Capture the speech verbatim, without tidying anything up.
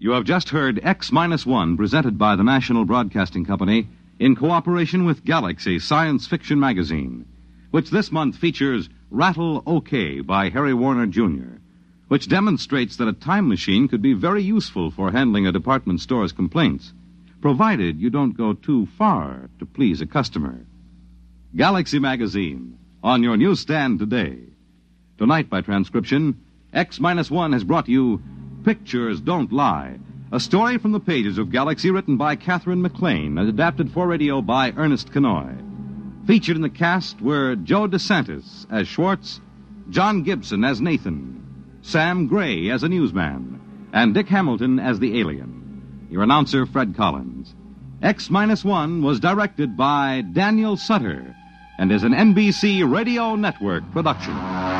You have just heard X Minus One, presented by the National Broadcasting Company in cooperation with Galaxy Science Fiction Magazine, which this month features Rattle OK by Harry Warner Junior, which demonstrates that a time machine could be very useful for handling a department store's complaints, provided you don't go too far to please a customer. Galaxy Magazine, on your newsstand today. Tonight, by transcription, X Minus One has brought you Pictures Don't Lie, a story from the pages of Galaxy written by Catherine McLean and adapted for radio by Ernest Kenoy. Featured in the cast were Joe DeSantis as Schwartz, John Gibson as Nathan, Sam Gray as a newsman, and Dick Hamilton as the alien. Your announcer, Fred Collins. X Minus One was directed by Daniel Sutter and is an N B C Radio Network production.